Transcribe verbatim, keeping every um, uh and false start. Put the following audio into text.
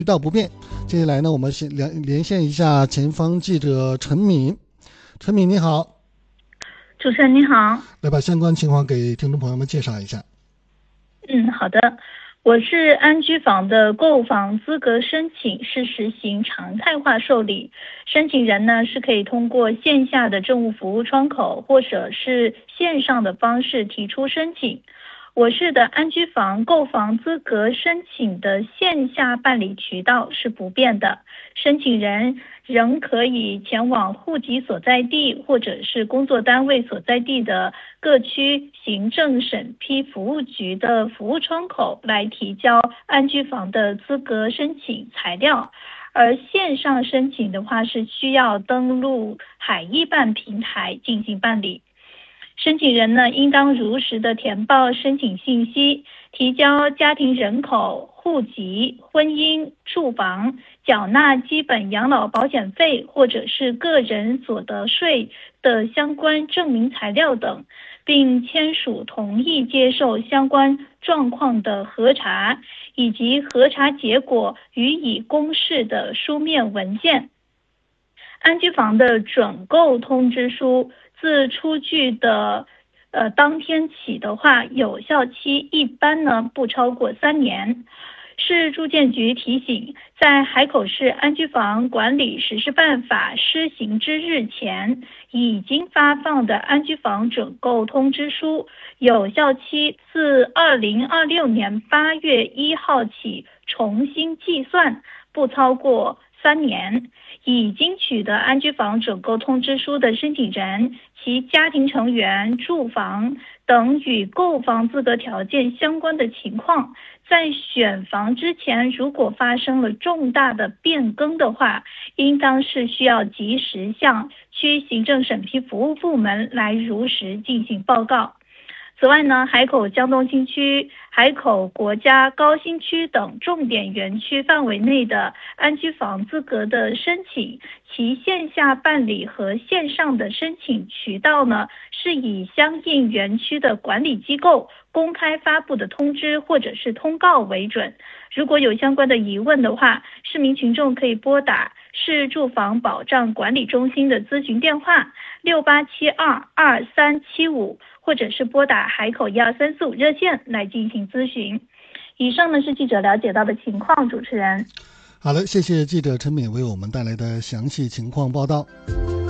渠道不变。接下来呢，我们先连连线一下前方记者陈敏。陈敏你好。 主持人你好。 来把相关情况给听众朋友们介绍一下。 嗯，好的。我是安居房的购房资格申请是实行常态化受理，申请人呢是可以通过线下的政务服务窗口或者是线上的方式提出申请。我市的安居房购房资格申请的线下办理渠道是不变的，申请人仍可以前往户籍所在地或者是工作单位所在地的各区行政审批服务局的服务窗口来提交安居房的资格申请材料，而线上申请的话是需要登录海易办平台进行办理。申请人呢，应当如实的填报申请信息，提交家庭人口、户籍、婚姻、住房、缴纳基本养老保险费或者是个人所得税的相关证明材料等，并签署同意接受相关状况的核查，以及核查结果予以公示的书面文件。安居房的准购通知书自出具的呃当天起的话，有效期一般呢不超过三年。市住建局提醒，在海口市安居房管理实施办法施行之日前已经发放的安居房准购通知书，有效期自二零二六年八月一号起重新计算，不超过三年。已经取得安居房准购通知书的申请人，其家庭成员、住房等与购房资格条件相关的情况，在选房之前如果发生了重大的变更的话，应当是需要及时向区行政审批服务部门来如实进行报告。此外呢，海口江东新区、海口国家高新区等重点园区范围内的安居房资格的申请，其线下办理和线上的申请渠道呢，是以相应园区的管理机构公开发布的通知或者是通告为准。如果有相关的疑问的话，市民群众可以拨打市住房保障管理中心的咨询电话六八七二二三七五，或者是拨打海口一二三四五热线来进行咨询。以上呢是记者了解到的情况，主持人。 好了，谢谢记者陈敏为我们带来的详细情况报道。